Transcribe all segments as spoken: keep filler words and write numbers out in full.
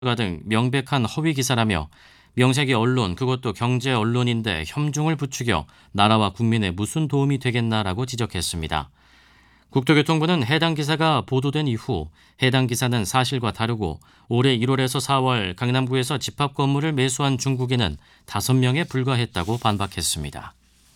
등 명백한 허위 기사라며 명색이 언론, 그것도 경제 언론인데 혐중을 부추겨 나라와 국민에 무슨 도움이 되겠나라고 지적했습니다. 국토교통부는 해당 기사가 보도된 이후 해당 기사는 사실과 다르고 올해 일월에서 사월 강남구에서 집합 건물을 매수한 중국인은 다섯 명에 불과했다고 반박했습니다.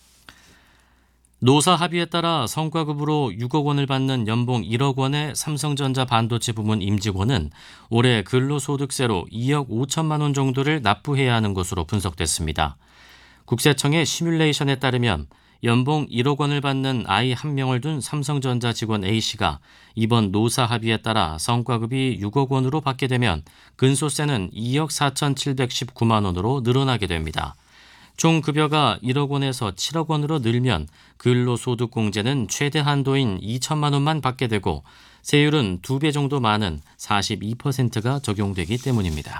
노사 합의에 따라 성과급으로 육억 원을 받는 연봉 일억 원의 삼성전자 반도체 부문 임직원은 올해 근로소득세로 이억 오천만 원 정도를 납부해야 하는 것으로 분석됐습니다. 국세청의 시뮬레이션에 따르면 연봉 일억 원을 받는 아이 한 명을 둔 삼성전자 직원 A씨가 이번 노사 합의에 따라 성과급이 육억 원으로 받게 되면 근소세는 이억 사천칠백십구만 원으로 늘어나게 됩니다. 총 급여가 일억 원에서 칠억 원으로 늘면 근로소득공제는 최대 한도인 이천만 원만 받게 되고 세율은 두 배 정도 많은 사십이 퍼센트가 적용되기 때문입니다.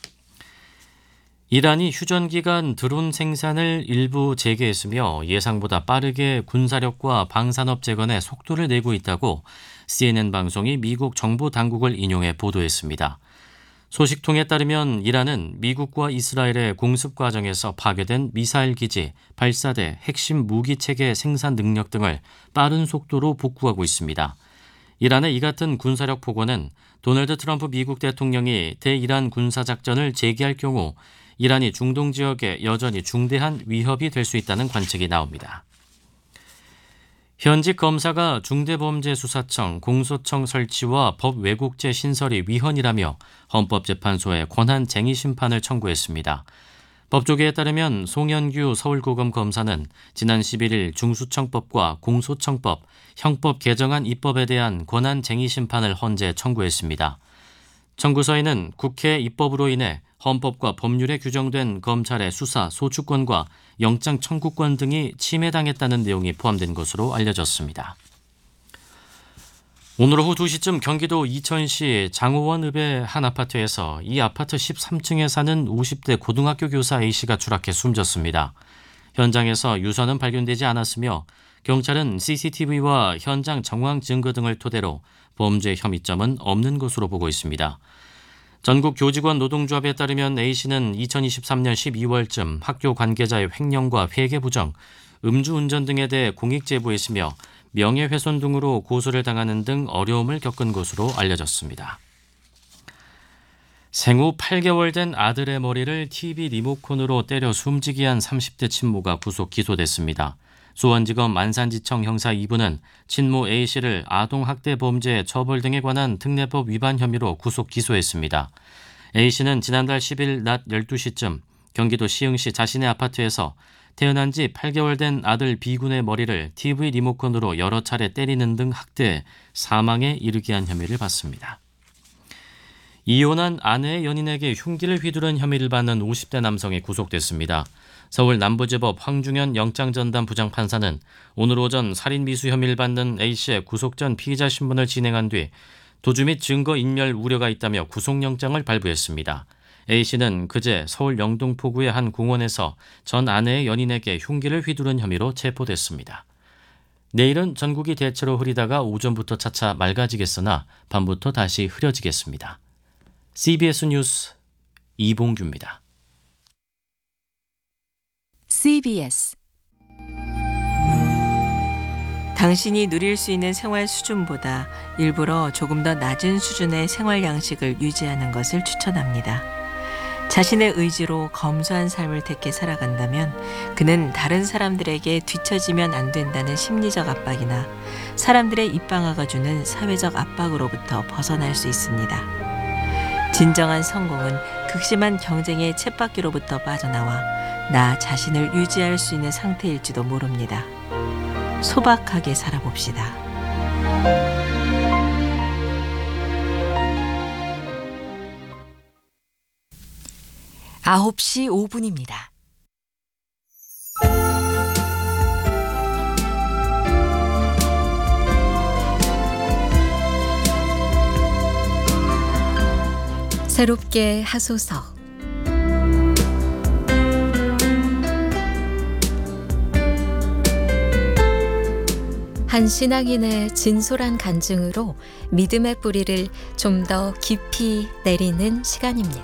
이란이 휴전기간 드론 생산을 일부 재개했으며 예상보다 빠르게 군사력과 방산업 재건에 속도를 내고 있다고 씨엔엔 방송이 미국 정부 당국을 인용해 보도했습니다. 소식통에 따르면 이란은 미국과 이스라엘의 공습 과정에서 파괴된 미사일 기지, 발사대, 핵심 무기 체계 생산 능력 등을 빠른 속도로 복구하고 있습니다. 이란의 이 같은 군사력 폭언은 도널드 트럼프 미국 대통령이 대이란 군사작전을 재개할 경우 이란이 중동 지역에 여전히 중대한 위협이 될 수 있다는 관측이 나옵니다. 현직 검사가 중대범죄수사청, 공소청 설치와 법 왜곡죄 신설이 위헌이라며 헌법재판소에 권한쟁의 심판을 청구했습니다. 법조계에 따르면 송현규 서울고검 검사는 지난 십일 일 중수청법과 공소청법, 형법 개정안 입법에 대한 권한쟁의 심판을 헌재 청구했습니다. 청구서에는 국회 입법으로 인해 헌법과 법률에 규정된 검찰의 수사, 소추권과 영장 청구권 등이 침해당했다는 내용이 포함된 것으로 알려졌습니다. 오늘 오후 두 시쯤 경기도 이천시 장호원읍의 한 아파트에서 이 아파트 십삼 층에 사는 오십 대 고등학교 교사 A씨가 추락해 숨졌습니다. 현장에서 유서는 발견되지 않았으며 경찰은 씨씨티비와 현장 정황 증거 등을 토대로 범죄 혐의점은 없는 것으로 보고 있습니다. 전국 교직원 노동조합에 따르면 A씨는 이천이십삼 년 십이월쯤 학교 관계자의 횡령과 회계 부정, 음주운전 등에 대해 공익 제보했으며 명예훼손 등으로 고소를 당하는 등 어려움을 겪은 것으로 알려졌습니다. 생후 팔 개월 된 아들의 머리를 티비 리모컨으로 때려 숨지게 한 삼십 대 친모가 구속 기소됐습니다. 수원지검 안산지청 형사 이 부는 친모 A씨를 아동학대 범죄 처벌 등에 관한 특례법 위반 혐의로 구속 기소했습니다. A씨는 지난달 십 일 낮 열두 시쯤 경기도 시흥시 자신의 아파트에서 태어난 지 팔 개월 된 아들 B군의 머리를 티비 리모컨으로 여러 차례 때리는 등 학대해 사망에 이르게 한 혐의를 받습니다. 이혼한 아내의 연인에게 흉기를 휘두른 혐의를 받는 오십 대 남성이 구속됐습니다. 서울 남부지법 황중현 영장전담 부장판사는 오늘 오전 살인미수 혐의를 받는 A씨의 구속 전 피의자 신문을 진행한 뒤 도주 및 증거 인멸 우려가 있다며 구속영장을 발부했습니다. A씨는 그제 서울 영등포구의 한 공원에서 전 아내의 연인에게 흉기를 휘두른 혐의로 체포됐습니다. 내일은 전국이 대체로 흐리다가 오전부터 차차 맑아지겠으나 밤부터 다시 흐려지겠습니다. 씨비에스 뉴스 이봉규입니다. 씨비에스 당신이 누릴 수 있는 생활 수준보다 일부러 조금 더 낮은 수준의 생활 양식을 유지하는 것을 추천합니다. 자신의 의지로 검소한 삶을 택해 살아간다면 그는 다른 사람들에게 뒤처지면 안 된다는 심리적 압박이나 사람들의 입방아가 주는 사회적 압박으로부터 벗어날 수 있습니다. 진정한 성공은 극심한 경쟁의 쳇바퀴로부터 빠져나와 나 자신을 유지할 수 있는 상태일지도 모릅니다. 소박하게 살아봅시다. 아홉 시 오 분입니다. 새롭게 하소서. 한 신앙인의 진솔한 간증으로 믿음의 뿌리를 좀 더 깊이 내리는 시간입니다.